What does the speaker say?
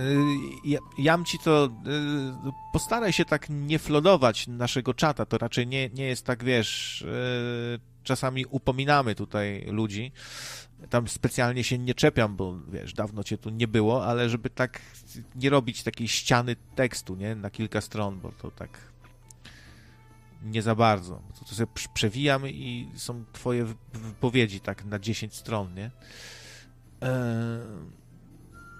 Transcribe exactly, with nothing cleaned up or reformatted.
ja, Jamci, to y, postaraj się tak nie flodować naszego czata, to raczej nie, nie jest tak, wiesz, y, czasami upominamy tutaj ludzi, tam specjalnie się nie czepiam, bo wiesz, dawno cię tu nie było, ale żeby tak nie robić takiej ściany tekstu, nie, na kilka stron, bo to tak nie za bardzo. To, to sobie przewijam i są twoje wypowiedzi tak na dziesięć stron, nie? Eee...